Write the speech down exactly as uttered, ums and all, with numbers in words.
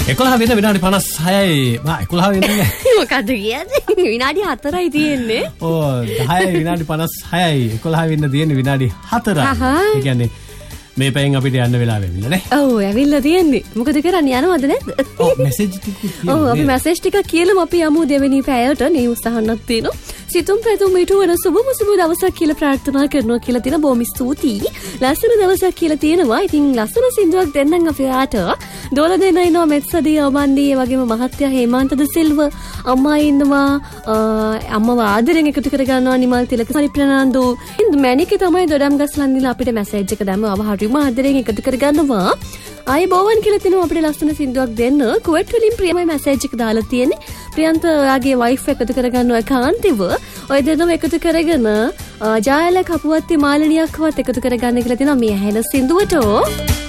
එකොළහ වෙන විනාඩි පනස් හයයි. මා එකොළහ වෙන්නේ. මොකද කියන්නේ? විනාඩි හතරයි තියෙන්නේ. ඕ දහයයි විනාඩි පනස් හයයි. එකොළහ වෙන්න තියෙන්නේ විනාඩි හතරයි. ඒ කියන්නේ මේ පැයෙන් අපිට යන්න වෙලාව වෙවිලා නේ. ඔව් ඇවිල්ලා තියෙන්නේ. මොකද කරන්නේ යනවද නැද්ද? ඔව් මැසේජ් ටික කියමු. ඔව් අපි මැසේජ් ටික කියලාම අපි යමු දෙවෙනි පැයට නිවුස් අහන්නක් තියෙනවා. සිතුම් පැතුම් ඊට වඩා සුබම සුබ දවසක් කියලා ප්‍රාර්ථනා කරනවා කියලා තියෙන බොහොම ස්තුතියි. ලස්සන දවසක් කියලා තියෙනවා. ඉතින් ලස්සන සින්දුවක් දෙන්නම් අපි ආට. දොළ දෙන ඉන්නවා මෙත්සදී අවබන්දී ඒ වගේම මහත්තයා හේමන්ත ද සිල්ව අම්මා ඉන්නවා අම්මව ආදරෙන් එකතු කර ගන්නවා නිමල් තිලක පරිප්‍රනාන්දු ඉන්ද මැනිකේ තමයි දොඩම් ගස්ලන්දිලා අපිට මැසේජ් එක දැම්මව හරිම ආදරෙන් එකතු කර ගන්නවා. ආයි බෝවන් කියලා තිනවා අපිට ලස්සන සින්දුවක් දෙන්න. කුවේට් වලින් ප්‍රියමයි මැසේජ් එක දාලා තියෙන්නේ. ප්‍රියන්ත ඔයාගේ වයිෆ් එකතු කර ගන්නවා කාන්තිව. ඔය දෙන්නම එකතු කරගෙන ජායල කපුවත්ති මාළනියක්වත් එකතු කර ගන්න කියලා තිනවා මේ ඇහෙන සින්දුවට.